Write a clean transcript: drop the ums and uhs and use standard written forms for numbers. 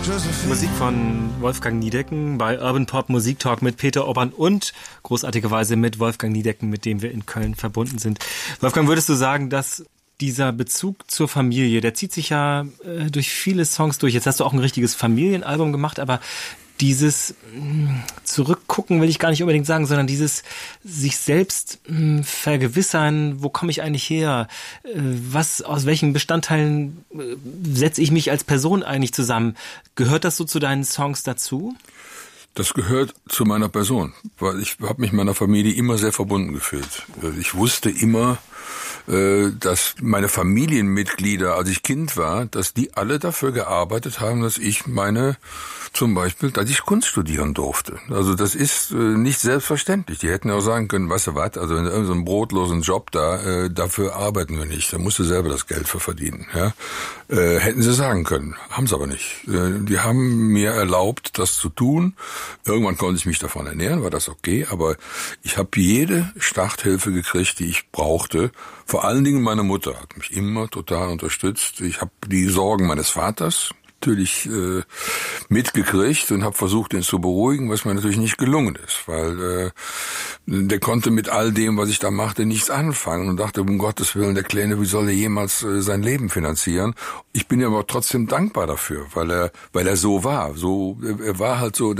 Musik von Wolfgang Niedecken bei Urban Pop Musik Talk mit Peter Orban und großartigerweise mit Wolfgang Niedecken, mit dem wir in Köln verbunden sind. Wolfgang, würdest du sagen, dass dieser Bezug zur Familie, der zieht sich ja durch viele Songs durch. Jetzt hast du auch ein richtiges Familienalbum gemacht, aber dieses Zurückgucken will ich gar nicht unbedingt sagen, sondern dieses sich selbst vergewissern, wo komme ich eigentlich her, aus welchen Bestandteilen setze ich mich als Person eigentlich zusammen. Gehört das so zu deinen Songs dazu? Das gehört zu meiner Person, weil ich habe mich meiner Familie immer sehr verbunden gefühlt. Ich wusste immer, dass meine Familienmitglieder, als ich Kind war, dass die alle dafür gearbeitet haben, dass ich dass ich Kunst studieren durfte. Also das ist nicht selbstverständlich. Die hätten auch sagen können, weißt du was, also in irgendeinem brotlosen Job dafür arbeiten wir nicht. Da musst du selber das Geld für verdienen. Ja? Hätten sie sagen können, haben sie aber nicht. Die haben mir erlaubt, das zu tun. Irgendwann konnte ich mich davon ernähren, war das okay, aber ich habe jede Starthilfe gekriegt, die ich brauchte. Vor allen Dingen meine Mutter hat mich immer total unterstützt. Ich habe die Sorgen meines Vaters natürlich mitgekriegt und habe versucht, ihn zu beruhigen, was mir natürlich nicht gelungen ist, weil der konnte mit all dem, was ich da machte, nichts anfangen und dachte, um Gottes Willen, der Kleine, wie soll er jemals sein Leben finanzieren? Ich bin ihm aber trotzdem dankbar dafür, weil er so war. Er war halt so